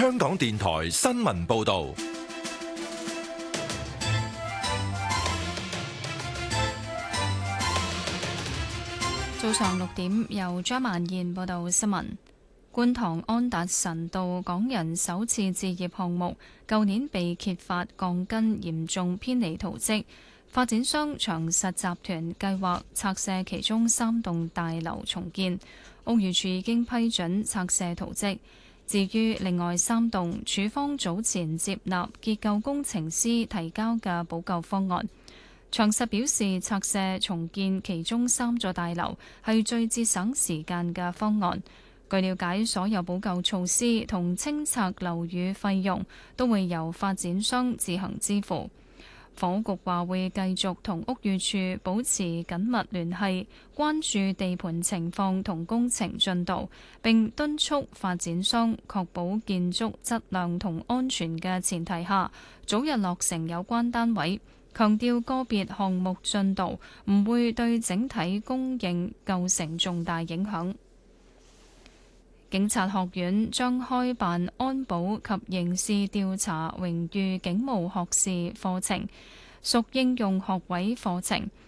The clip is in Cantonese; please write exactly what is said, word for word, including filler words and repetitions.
香港電台新聞報道。 早上六點，由張曼燕報道新聞。觀塘安達臣道港人首次置業項目，舊年被揭發鋼筋嚴重偏離圖則，發展商長實集團計劃拆卸其中三棟大樓重建，屋宇署已經批准拆卸圖則。至於另外三棟，署方早前接納結構工程師提交嘅補救方案。長實表示，拆卸重建其中三座大樓係最節省時間嘅方案。據了解，所有補救措施同清拆樓宇費用都會由發展商自行支付。房屋局話會繼續同屋宇署保持緊密聯繫，關注地盤情況同工程進度，並敦促發展商確保建築質量同安全嘅前提下，早日落成有關單位。強調個別項目進度唔會對整體供應構成重大影響。警察學院將開辦安保及刑事調查榮譽警務學士課程，屬應用學位課程。